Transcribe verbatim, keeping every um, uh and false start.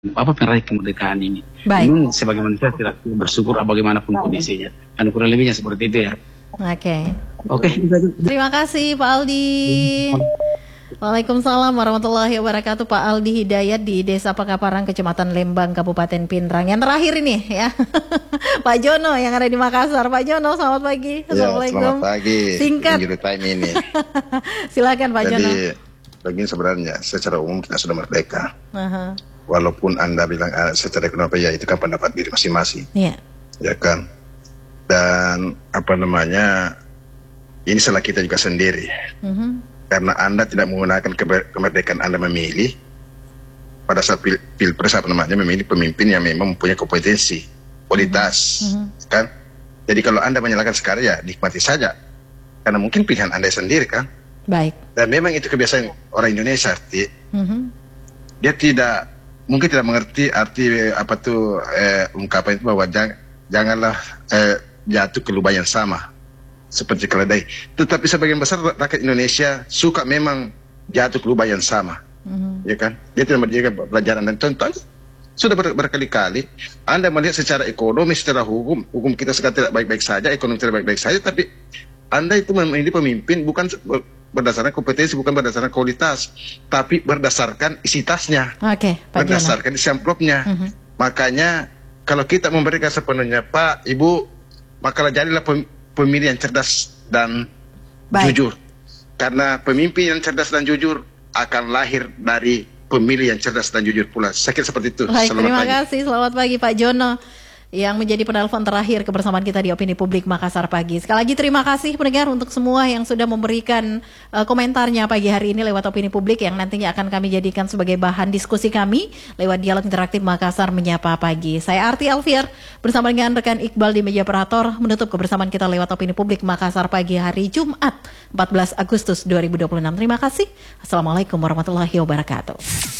apa meraih kemerdekaan ini. Baik. Memang sebagai manusia tidak bersyukur bagaimanapun kondisinya. Dan kurang lebihnya seperti itu ya. Oke. Oke. Terima kasih Pak Aldi. Waalaikumsalam warahmatullahi wabarakatuh. Pak Aldi Hidayat di Desa Pakaparang, Kecamatan Lembang, Kabupaten Pindrang. Yang terakhir ini ya, Pak Jono yang ada di Makassar. Pak Jono, selamat pagi. Ya, Assalamualaikum. selamat pagi. Singkat. Time ini. Silakan Pak Jadi, Jono. begini sebenarnya secara umum kita sudah merdeka. Uh-huh. Walaupun Anda bilang ah, secara ekonomi ya itu kan pendapat diri masing-masing. Iya. Ya kan. Dan apa namanya, ini salah kita juga sendiri. Uh-huh. Karena Anda tidak menggunakan kemerdekaan Anda memilih pada saat pil pilpres apa namanya memilih pemimpin yang memang mempunyai kompetensi, kualitas, uh-huh. kan? Jadi kalau Anda menyalahkan sekarang ya nikmati saja, karena mungkin pilihan Anda sendiri kan. Baik. Dan memang itu kebiasaan orang Indonesia, arti uh-huh. dia tidak mungkin tidak mengerti arti apa tuh eh, ungkapan itu bahwa jang, janganlah eh, jatuh ke lubang yang sama seperti keledai. Tetapi sebagian besar rakyat Indonesia suka memang jatuh ke lubang yang sama, mm-hmm. ya kan? Dia tidak menjadikan pelajaran dan contoh sudah ber berkali-kali Anda melihat secara ekonomi, secara hukum, hukum kita sekarang tidak baik-baik saja, ekonomi tidak baik-baik saja, tapi Anda itu memilih pemimpin bukan berdasarkan kompetensi, bukan berdasarkan kualitas, tapi berdasarkan isi tasnya, okay, berdasarkan isi amplopnya. Mm-hmm. Makanya kalau kita memberikan sepenuhnya Pak, Ibu, maka jadilah pemilih yang cerdas dan baik. Jujur. Karena pemimpin yang cerdas dan jujur akan lahir dari pemilih yang cerdas dan jujur pula. Saya kira seperti itu. Baik, selamat terima pagi. kasih. Selamat pagi Pak Jono yang menjadi penelpon terakhir kebersamaan kita di Opini Publik Makassar pagi. Sekali lagi terima kasih pendengar untuk semua yang sudah memberikan uh, komentarnya pagi hari ini lewat Opini Publik yang nantinya akan kami jadikan sebagai bahan diskusi kami lewat Dialog Interaktif Makassar Menyapa Pagi. Saya Arti Alfier bersama dengan rekan Iqbal di meja operator menutup kebersamaan kita lewat Opini Publik Makassar pagi hari Jumat empat belas Agustus dua ribu dua puluh enam. Terima kasih. Assalamualaikum warahmatullahi wabarakatuh.